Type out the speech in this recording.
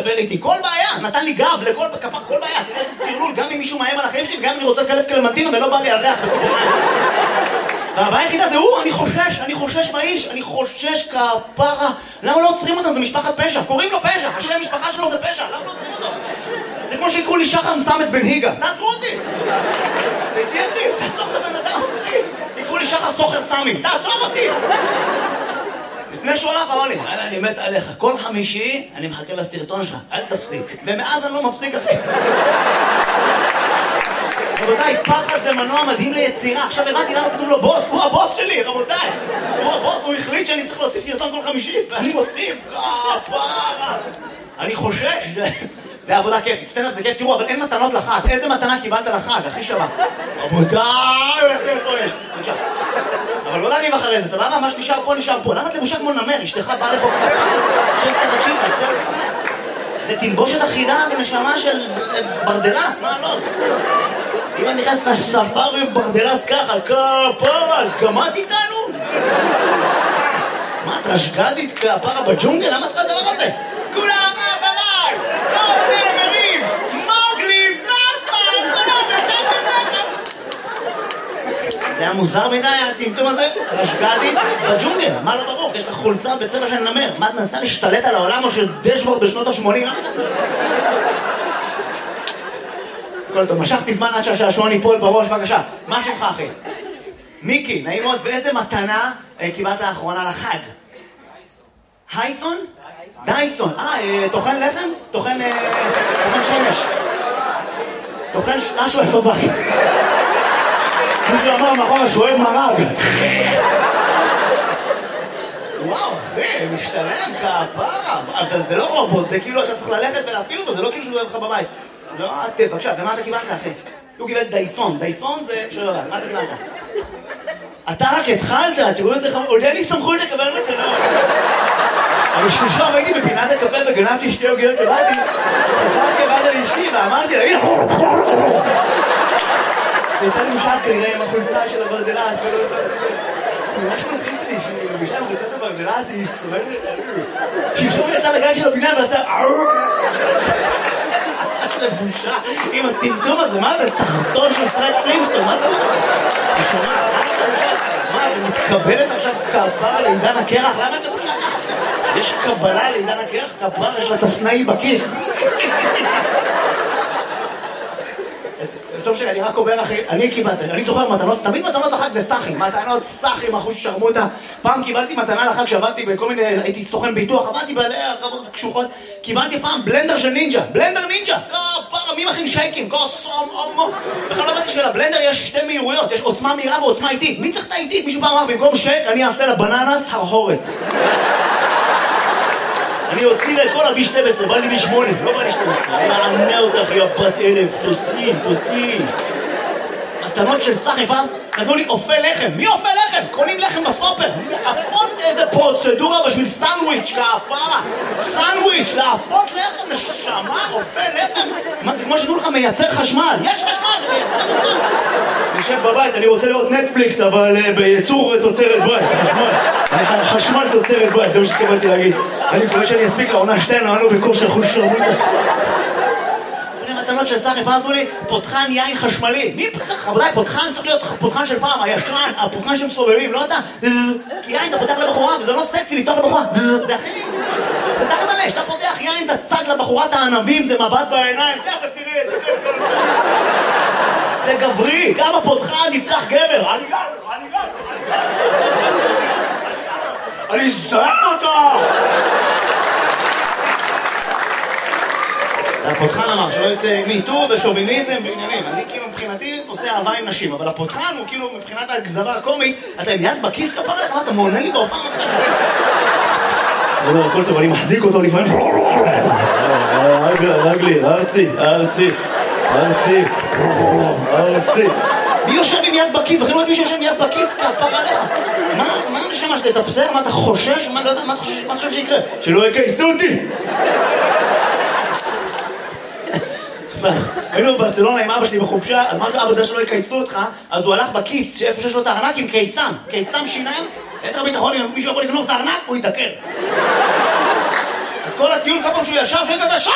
מדבר איתי? כל בעיה, נתן לי גב לכל כפר, כל בעיה. תראה איזה טרלול, גם אם מישהו מאיים על החיים שלי, וגם אם אני רוצה לקלף קלמנטינה ולא בא לי על ריח בציפורניים. והבעיה היחידה זה הוא, אני חושש באיש, אני חושש כפרה. למה לא עוצרים אותם? זה משפחת פשע, קוראים לו פשע, השם משפחה שלו זה פשע, למה לא עוצרים אותו? זה כמו שיקראו לי שחר מסמס בן היגה, תעצרו אותי! תעצור את הבן אדם, יקראו לי שחר סוחר סמי, תעצור אותי! לפני שהוא הלך, אמר לי, אני מת עליך, כל חמישי אני מחכה לסרטון שלך, אל תפסיק. ומאז אני לא מפסיק, אחי. רבותיי, פחד זה מנוע מדהים ליצירה. עכשיו הבנתי למה כתוב לו בוס, הוא הבוס שלי, רבותיי. הוא הבוס, הוא החליט שאני צריך להוציא סרטון כל חמישי, ואני מוציא, כפרה. אני חושש, זה עבודה כיפית, סטנדאפ זה כיף, תראו, אבל אין מתנות לחג. איזה מתנה קיבלת לחג, הכי שווה? רבותיי, איך זה פה יש? בבקשה. אבל לא להגיב אחרי זה, סבבה? מה שנשאר פה, נשאר פה. למה את לבושה כמו נמר? אשתך באה לפה שסטה תקשיב, זה תלבושת אחידה ונשמה של ברדלס, מה לא? אם אני נכנס לספארי ברדלס ככה, כפרה, גמרת איתנו? מה, את רשגדית כפרה בג'ונגל? למה צריך הדבר הזה? כולם מאחריי! כל הנאמרים! מוגלי, נאפה! כולם נאפה! זה היה מוזר מדי, הטמטום הזה? רשגדית בג'ונגל, מה לא ברור? יש לך חולצה בצבע של נמר. מה, את מנסה להשתלט על העולם או של דשבורד בשנות ה-80? כל טוב, משכתי זמן עד שהשעשועון ייפול בראש, בבקשה. מה שמך, אחי? מיקי, נעים מאוד. ואיזה מתנה קיבלת האחרונה לחג? הייסון? דייסון. טוחן לחם? טוחן שמש. טוחן שואב בבק. מישהו אמר מאחורה שואב מרג. וואו, אחי, משתלם כפרה. אבל זה לא רובוט, זה כאילו אתה צריך ללכת ולהפעיל אותו, זה לא כאילו שהוא אוהב לך בבית. לא, בבקשה, ומה אתה קיבלת, אחי? הוא קיבל דייסון. דייסון זה... שואל רב, מה אתה קיבלת? אתה רק התחלת, תראו איזה חמור, עוד אין לי סמכות לקבל מתנות. אבל שלשום הייתי בפינת הקפה וגנבתי שתי עוגיות לבדי, חזרתי לבד על אשתי ואמרתי לה, הנה! והייתה לי משל כנראה עם החולצה של הברדלס, ולא עושה... ממש מלחיץ לי שהיא לבישה עם חולצת הברדלס, היא סועדת עלו. שלשום יצאה לגן של הפינה ועשתה... לבושה עם הטמטום הזה, מה זה? תחתון של פרד פלינסטון, מה אתה אומר? היא שומעת, מה אתה מתקבלת עכשיו כפרה לעידן הקרח? למה אתה לבושה ככה? יש קבלה לעידן הקרח? כפרה, יש לה תסנאי בכיס. טוב שלי, אני רק אומר אחי, אני קיבלתי, אני זוכר מתנות, תמיד מתנות לחג זה סחים, מתנות סחים, אחוז ששרמוטה. פעם קיבלתי מתנה לחג שעבדתי בכל מיני, הייתי סוכן ביטוח, עבדתי בעלי הרבות קשוחות, קיבלתי פעם בלנדר של נינג'ה, בלנדר נינג'ה, כפרה, מי מכין שייקים, כוסום, אומו. בכלל לא ידעתי שלבלנדר יש שתי מהירויות, יש עוצמה מהירה ועוצמה איטית. מי צריך את האיטית? מישהו פעם אמר, במקום שייק, אני אעשה לבננס הרהורת. אני הוציא לה את כל ה-B12, בא לי B8, לא בא לי 12. אני אענה אותך, יא בת אלף, תוציא. מתנות של סחי פעם, נתנו לי אופה לחם. מי אופה לחם? קונים לחם בסופר. להפות איזה פרוצדורה בשביל סנדוויץ', כפרה. סנדוויץ', להפות לחם, נשמה, אופה לחם. מה זה כמו שתנו לך מייצר חשמל? יש חשמל, מייצר חשמל. אני יושב בבית, אני רוצה לראות נטפליקס, אבל בייצור תוצרת בית, חשמל. חשמל תוצרת בית, זה מה שתקבלתי להגיד. אני מקווה שאני אספיק לעונה 2, אמרנו בכושר חוש שרמוטה. מתנות של סחי, פעם אמרו לי, פותחן יין חשמלי. מי צריך? רבותיי, פותחן צריך להיות פותחן של פעם, הישן, הפותחן שמסובבים, לא אתה. כי יין אתה פותח לבחורה, וזה לא סקסי לפתוח לבחורה. זה אחי. זה תחת עלי, שאתה פותח יין, אתה צג לבחורת הענבים, זה מבט בעיניים, תכף תראה, זה גברי. גם הפותחן יפתח גבר. אני אזהר אותה! הפותחן אמר שלא יוצא מיטור ושוביניזם ועניינים. אני כאילו מבחינתי עושה אהבה עם נשים, אבל הפותחן הוא כאילו מבחינת הגזרה הקומית, אתה עם יד בכיס כפר לך, אתה מעונן לי בהופעה מבחן. לא, הכל טוב, אני מחזיק אותו לפעמים. רגלי, ארצי. מי יושב עם יד בכיס? בכלל לא יודעים מי שיושב עם יד בכיס כפר עליך. מה נשמע שאתה תפסר? מה אתה חושש? מה אתה חושב שיקרה? שלא יקייסו אותי! היינו בברצלונה עם אבא שלי בחופשה, אמרתי אבא זה שלא יקייסו אותך, אז הוא הלך בכיס שאיפה שיש לו את הארנק עם קיסם שיניים, יתר ביטחון, אם מישהו יכול לגנוב את הארנק, הוא יתעקר. אז כל הטיול כמה שהוא ישר, שהוא כזה